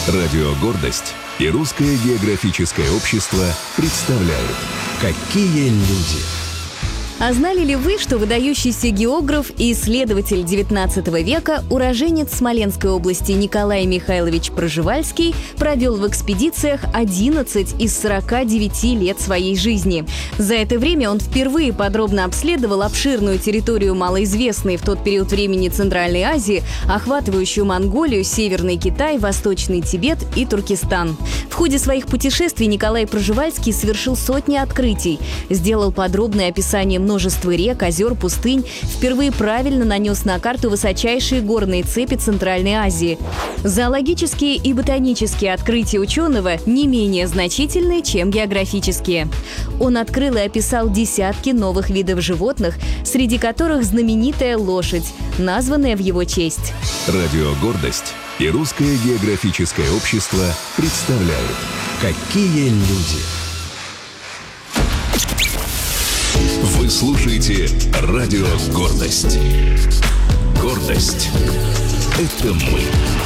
Радио «Гордость» и Русское географическое общество представляют «Какие люди». А знали ли вы, что выдающийся географ и исследователь XIX века, уроженец Смоленской области Николай Михайлович Пржевальский провел в экспедициях 11 из 49 лет своей жизни? За это время он впервые подробно обследовал обширную территорию малоизвестной в тот период времени Центральной Азии, охватывающую Монголию, Северный Китай, Восточный Тибет и Туркестан. В ходе своих путешествий Николай Пржевальский совершил сотни открытий, сделал подробное описание множества рек, озер, пустынь, впервые правильно нанес на карту высочайшие горные цепи Центральной Азии. Зоологические и ботанические открытия ученого не менее значительны, чем географические. Он открыл и описал десятки новых видов животных, среди которых знаменитая лошадь, названная в его честь. Радио «Гордость» и Русское географическое общество представляют «Какие люди». Вы слушаете Радио «Гордость». Гордость – это мы.